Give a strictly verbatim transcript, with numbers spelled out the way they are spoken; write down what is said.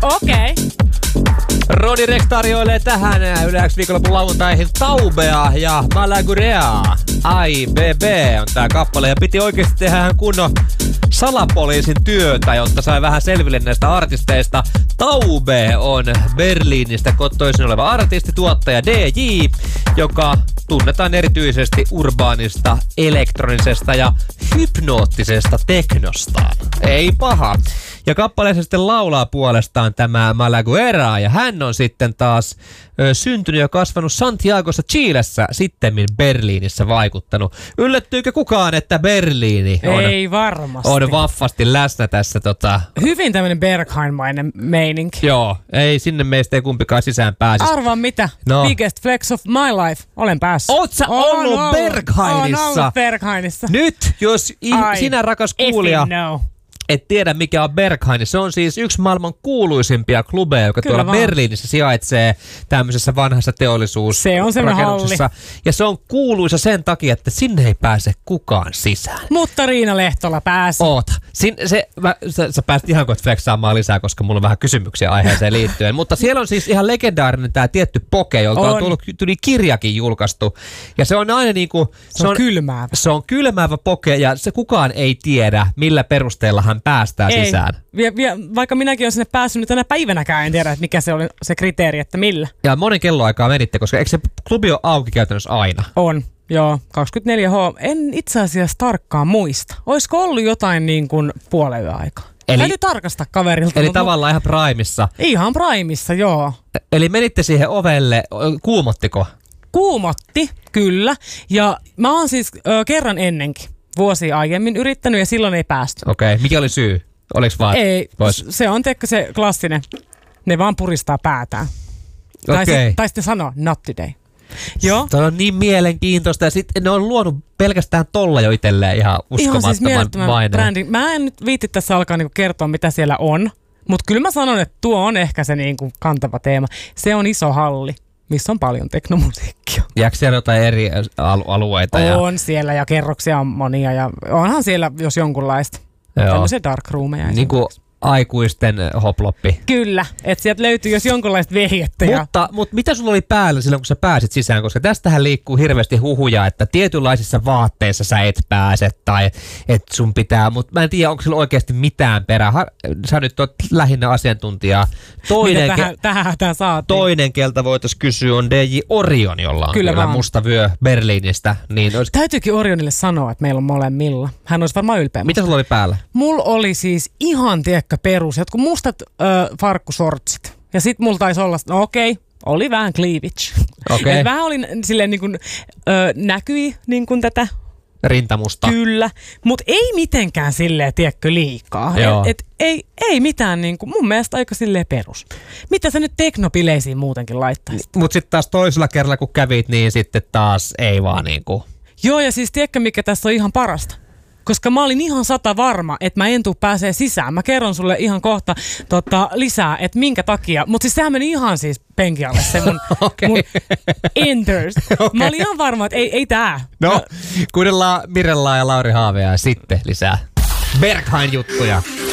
Okei. Okay. Roni Rex tarjoilee tähän yleensä viikonlopun lauantaihin Taubea ja Malagurea. Ai, B B on tää kappale ja piti oikeesti tehdä kunnon salapoliisin työtä, jotta sai vähän selville näistä artisteista. Taube on Berliinistä kotoisin oleva artisti, tuottaja D J, joka tunnetaan erityisesti urbaanista, elektronisesta ja hypnoottisesta teknostaan. Ei paha. Ja kappaleessa sitten laulaa puolestaan tämä Malaguera, ja hän on sitten taas ö, syntynyt ja kasvanut Santiagossa Chilessä, sittemmin Berliinissä vaikuttanut. Yllättyykö kukaan, että Berliini on, Ei varmasti. on vaffasti läsnä tässä tota... Hyvin tämmönen Berghain-mainen meininki. Joo, ei sinne meistä ei kumpikaan sisään pääsisi. Arvaa mitä? No. Biggest flex of my life. Olen päässyt. Oot sä ollut on Berghainissa? On ollut Berghainissa. Nyt, jos i- Ai, sinä rakas kuulija... no. et tiedä mikä on Berghain. Se on siis yksi maailman kuuluisimpia klubeja, joka Kyllä tuolla vaan. Berliinissä sijaitsee tämmöisessä vanhassa teollisuus Se on semmoinen rakennuksessa. Ja se on kuuluisa sen takia, että sinne ei pääse kukaan sisään. Mutta Riina Lehtola pääsi. Oota. Sin, se, mä, sä, sä pääsit ihan kohta flexaamaan lisää, koska mulla on vähän kysymyksiä aiheeseen liittyen. Mutta siellä on siis ihan legendaarinen tää tietty poke, jolta on, On. tullut, tuli kirjakin julkaistu. Ja se on aina niinku... Se on kylmäävä. Se on kylmäävä poke ja se kukaan ei tiedä, millä perusteella hän päästään Ei. sisään. Vie, vie, vaikka minäkin olen sinne päässyt, niin tänä päivänäkään en tiedä, että mikä se oli se kriteeri, että millä. Ja monen kelloaikaa menitte, koska eikö se klubi ole auki käytännössä aina? On, joo, kaksikymmentäneljä H. En itse asiassa tarkkaan muista. Olisiko ollut jotain niin kuin puolen yön aikaa? Eli- Täytyy tarkastaa kaverilta. Eli mutta tavallaan ihan primissa. Ihan primissa, joo. Eli menitte siihen ovelle, kuumottiko? Kuumotti, kyllä. Ja mä oon siis ö, kerran ennenkin vuosia aiemmin yrittänyt ja silloin ei päästy. Okei, okay. Mikä oli syy? Oliko vaan Ei, pois? se on teikö se klassinen. Ne vaan puristaa päätään. Tai, Okei. sit, tai sitten sanoo, not today. Joo. Tämä on niin mielenkiintoista ja sitten ne on luonut pelkästään tolla jo itselleen ihan Ihan siis uskomattoman mielettömän maineen. brändi. Mä en nyt viitti tässä alkaa niinku kertoa, mitä siellä on. Mutta kyllä mä sanon, että tuo on ehkä se niinku kantava teema. Se on iso halli, missä on paljon teknomusiikkia. Jääkö siellä jotain eri al- alueita? Ja... On siellä ja kerroksia on monia ja onhan siellä jos jonkunlaista. Joo. Tämmöisiä dark roomeja. Niin kuin aikuisten hoploppi. Kyllä, että sieltä löytyy jos jonkunlaista vehjettä. Ja... Mutta, mutta mitä sulla oli päällä silloin, kun sä pääsit sisään? Koska tästähän liikkuu hirveästi huhuja, että tietynlaisissa vaatteissa sä et pääse tai että sun pitää, mutta mä en tiedä, onko sillä oikeasti mitään perää. Har- sä nyt oot lähinnä asiantuntijaa. Toinen, Mitä tähän, ke- tähän, tähän saatiin? toinen kelta voitaisiin kysyä on D J Orion, jolla on Kyllä kyllä, vaan. musta vyö Berliinistä. Niin olisi... Täytyykin Orionille sanoa, että meillä on molemmilla. Hän olisi varmaan ylpeä. Mitä sulla oli päällä? Mulla oli siis ihan, tiekkä perus, jotkut mustat ö, farkkusortsit. Ja sit mulla taisi olla, no okei, oli vähän cleavage. Okei. Et vähän oli silleen niin kuin, ö, näkyi niin kuin tätä, Rintamusta. kyllä. Mutta ei mitenkään silleen, tiedätkö, liikaa. Joo. Et, et, ei, ei mitään, niin kuin, mun mielestä aika silleen perus. Mitä sä nyt teknopileisiin muutenkin laittaisit? Mutta sitten taas toisella kerralla, kun kävit, niin sitten taas ei vaan niinku... Joo, ja siis tiedätkö, mikä tässä on ihan parasta? Koska mä olin ihan sata varma, että mä en tuu pääsee sisään. Mä kerron sulle ihan kohta tota, lisää, että minkä takia. Mutta siis sehän meni ihan siis penkin alle se mun, Okei. mun enters. Okei. Mä olin ihan varma, että ei, ei tää. No, kuunnellaan Mirellaa ja Lauri Haavea ja sitten lisää Berghain juttuja.